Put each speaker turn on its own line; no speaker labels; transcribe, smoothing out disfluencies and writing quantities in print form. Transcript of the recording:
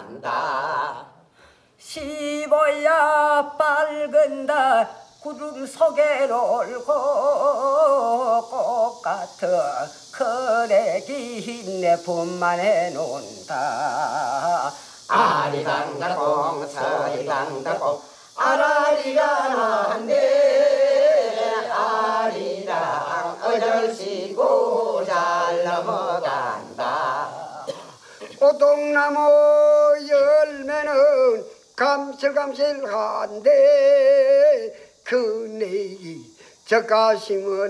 넘어간다.
시보야 밝은 달 구름 속에 놀고 꽃같은 그래기 내 분만해 논다.
아리랑다공 서리랑다공 아라리가 난데 아리랑 어절시고 잘 넘어간다.
오동나무 열매는 감실감실한데 그 내기 젖가심은